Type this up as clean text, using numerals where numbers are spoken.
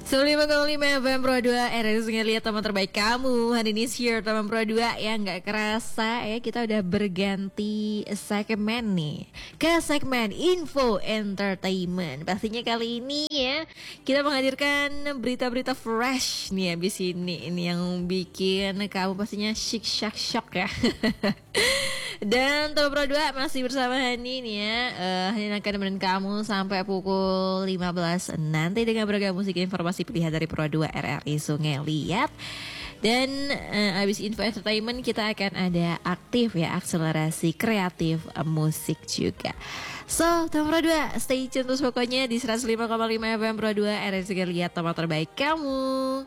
95,5 FM Pro 2 RRI lihat teman terbaik kamu. Hari ini share teman Pro 2 ya, nggak kerasa ya kita udah berganti segmen nih ke segmen Info Entertainment. Pastinya kali ini ya kita menghadirkan berita-berita fresh nih abis ini yang bikin kamu pastinya shock ya. Dan teman Pro 2 masih bersama Hani nih ya. Hani akan nemenin kamu sampai pukul 15 nanti dengan beragam musik informasi pilihan dari Pro 2 RRI Sungai Liat. Dan abis Info Entertainment kita akan ada aktif ya, akselerasi kreatif musik juga. So, teman Pro 2 stay tune terus pokoknya di 105,5 FM Pro 2 RRI Sungai Liat, teman terbaik kamu.